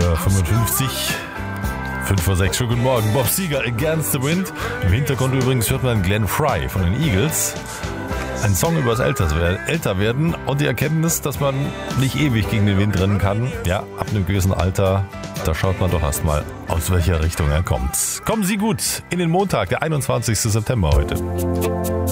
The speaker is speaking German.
4:55. 5 vor 6. Schönen guten Morgen. Bob Seger, Against the Wind. Im Hintergrund übrigens hört man Glenn Frey von den Eagles. Ein Song über das Älterwerden und die Erkenntnis, dass man nicht ewig gegen den Wind rennen kann. Ja, ab einem gewissen Alter, da schaut man doch erstmal, aus welcher Richtung er kommt. Kommen Sie gut in den Montag, der 21. September heute.